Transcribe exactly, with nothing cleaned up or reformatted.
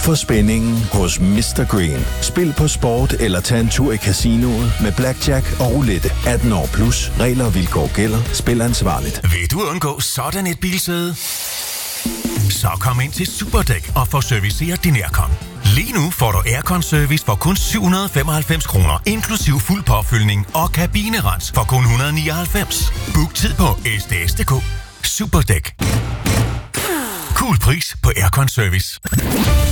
for spændingen hos mister Green. Spil på sport eller tag en tur i casinoet med blackjack og roulette. atten år plus. Regler og vilkår gælder. Spil ansvarligt. Vil du undgå sådan et bilsæde? Så kom ind til Superdæk og få serviceret din aircon. Lige nu får du aircon-service for kun syv hundrede og femoghalvfems kroner, inklusiv fuld påfyldning og kabinerens for kun et hundrede og nioghalvfems. Book tid på s d s punktum d k. Superdæk. Cool pris på aircon-service.